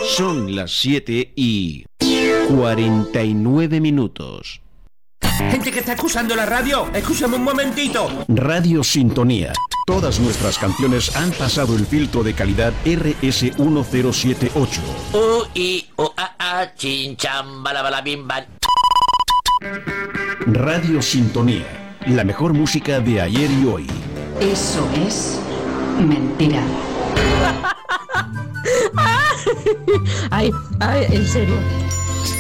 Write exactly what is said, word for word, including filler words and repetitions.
Son las siete y cuarenta y nueve minutos. Gente que está escuchando la radio, escúchame un momentito. Radio Sintonía. Todas nuestras canciones han pasado el filtro de calidad R S uno cero siete ocho. U, I, O, A, A, chin, cham, bala, bala, bim, bam. Radio Sintonía. La mejor música de ayer y hoy. Eso es mentira. Ay, ay, en serio.